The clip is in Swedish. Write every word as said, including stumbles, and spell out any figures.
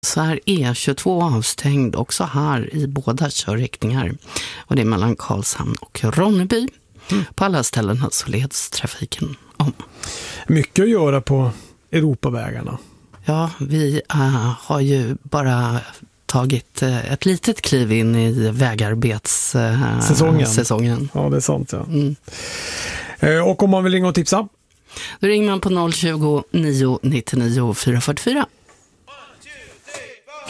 Så här är tjugotvå avstängd också här i båda körriktningar. Och det är mellan Karlshamn och Ronneby. Mm. På alla ställen så leds trafiken om. Mycket att göra på Europavägarna. Ja, vi äh, har ju bara tagit äh, ett litet kliv in i vägarbetssäsongen. Äh, säsongen. Ja, det är sant. Ja. Mm. Eh, och om man vill ringa och tipsa? Då ringer man på noll tjugo, nio nittionio, fyra fyrtiofyra.